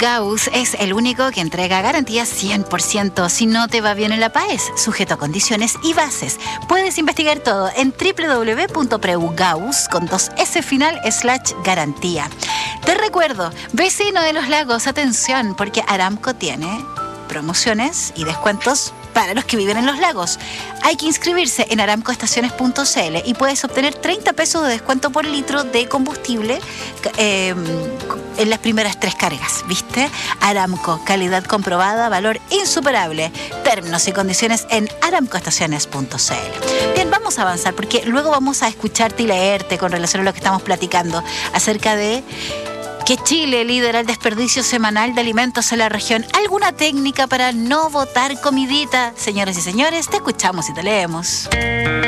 Gauss es el único que entrega garantía 100% si no te va bien en la PAES, sujeto a condiciones y bases. Puedes investigar todo en www.preugauss.com/garantía. Te recuerdo, vecino de Los Lagos, atención, porque Aramco tiene promociones y descuentos para los que viven en Los Lagos. Hay que inscribirse en aramcoestaciones.cl y puedes obtener 30 pesos de descuento por litro de combustible en las primeras 3 cargas, ¿viste? Aramco, calidad comprobada, valor insuperable. Términos y condiciones en aramcoestaciones.cl. Bien, vamos a avanzar porque luego vamos a escucharte y leerte con relación a lo que estamos platicando acerca de que Chile lidera el desperdicio semanal de alimentos en la región. ¿Alguna técnica para no botar comidita? Señoras y señores, te escuchamos y te leemos.